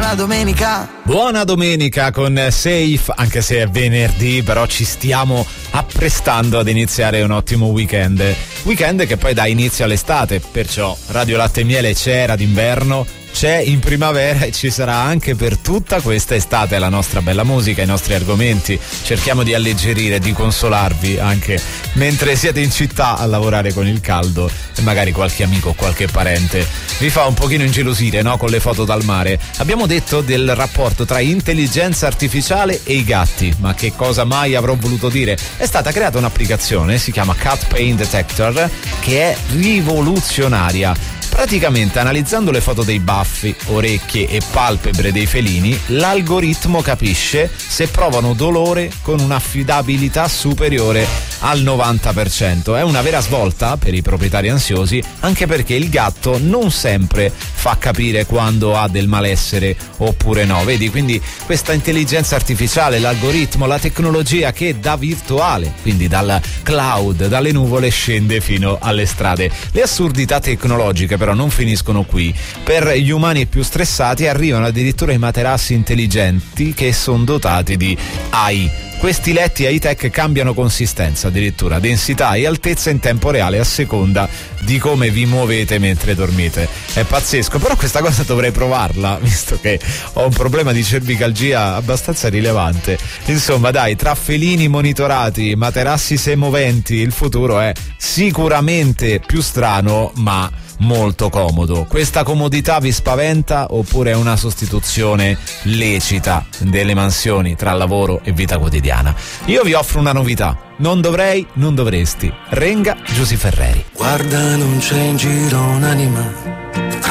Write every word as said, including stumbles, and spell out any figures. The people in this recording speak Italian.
buona domenica. Buona domenica con Safe, anche se è venerdì, però ci stiamo apprestando ad iniziare un ottimo weekend. Weekend che poi dà inizio all'estate, perciò Radio Latte e Miele c'era d'inverno, c'è in primavera e ci sarà anche per tutta questa estate. La nostra bella musica, i nostri argomenti, cerchiamo di alleggerire, di consolarvi anche mentre siete in città a lavorare con il caldo e magari qualche amico o qualche parente vi fa un pochino ingelosire, no? Con le foto dal mare. Abbiamo detto del rapporto tra intelligenza artificiale e i gatti, ma che cosa mai avrò voluto dire? È stata creata un'applicazione, si chiama Cat Pain Detector, che è rivoluzionaria. Praticamente, analizzando le foto dei baffi, orecchie e palpebre dei felini, l'algoritmo capisce se provano dolore con un'affidabilità superiore al novanta per cento. È una vera svolta per i proprietari ansiosi, anche perché il gatto non sempre fa capire quando ha del malessere oppure no. Vedi, quindi questa intelligenza artificiale, l'algoritmo, la tecnologia che da virtuale, quindi dal cloud, dalle nuvole, scende fino alle strade. Le assurdità tecnologiche però non finiscono qui. Per gli umani più stressati arrivano addirittura i materassi intelligenti che sono dotati di A I. Questi letti high-tech cambiano consistenza, addirittura densità e altezza in tempo reale a seconda di come vi muovete mentre dormite. È pazzesco, però questa cosa dovrei provarla, visto che ho un problema di cervicalgia abbastanza rilevante. Insomma, dai, tra felini monitorati, materassi semoventi, il futuro è sicuramente più strano, ma molto comodo. Questa comodità vi spaventa oppure è una sostituzione lecita delle mansioni tra lavoro e vita quotidiana? Io vi offro una novità: non dovrei, non dovresti. Renga Giusy Ferreri. Guarda, non c'è in giro un'anima